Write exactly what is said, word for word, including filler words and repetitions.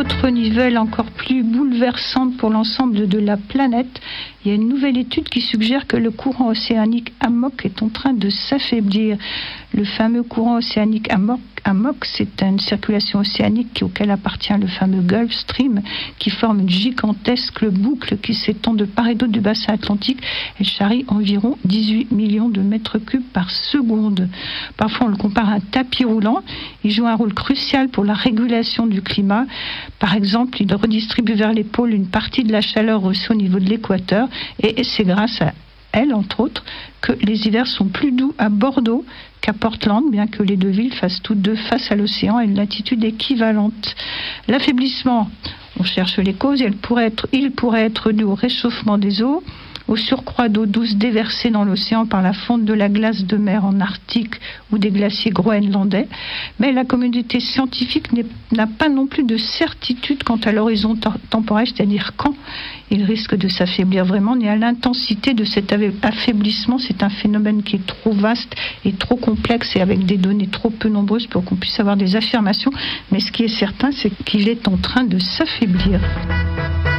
autre nouvelle encore plus bouleversante pour l'ensemble de la planète. Il y a une nouvelle étude qui suggère que le courant océanique Amok est en train de s'affaiblir. Le fameux courant océanique Amok, Amok c'est une circulation océanique auquel appartient le fameux Gulf Stream, qui forme une gigantesque boucle qui s'étend de part et d'autre du bassin atlantique et charrie environ dix-huit millions de mètres cubes par seconde. Parfois on le compare à un tapis roulant. Il joue un rôle crucial pour la régulation du climat. Par exemple, il redistribue vers les pôles une partie de la chaleur reçue au niveau de l'équateur et c'est grâce à elle, entre autres, que les hivers sont plus doux à Bordeaux qu'à Portland, bien que les deux villes fassent toutes deux face à l'océan à une latitude équivalente. L'affaiblissement, on cherche les causes, elle pourrait être, il pourrait être dû au réchauffement des eaux, au surcroît d'eau douce déversée dans l'océan par la fonte de la glace de mer en Arctique ou des glaciers groenlandais. Mais la communauté scientifique n'a pas non plus de certitude quant à l'horizon temporel, c'est-à-dire quand il risque de s'affaiblir vraiment, ni à l'intensité de cet affaiblissement. C'est un phénomène qui est trop vaste et trop complexe et avec des données trop peu nombreuses pour qu'on puisse avoir des affirmations. Mais ce qui est certain, c'est qu'il est en train de s'affaiblir.